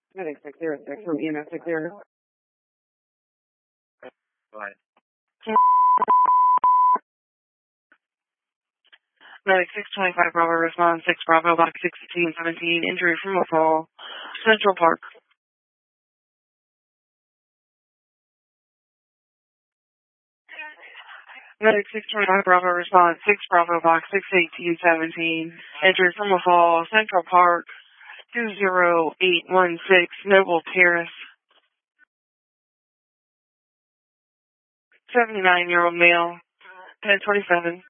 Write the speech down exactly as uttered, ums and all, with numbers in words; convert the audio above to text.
Medic six zero six from E M S six zero. Go ahead. Medic six twenty-five Bravo, response six Bravo, box sixteen seventeen, injury from a fall, Central Park. Medic six twenty-five Bravo, response six Bravo, box six eighteen seventeen, injury from a fall, Central Park, two zero eight one six, Noble Terrace. seventy-nine-year-old male, ten twenty-seven.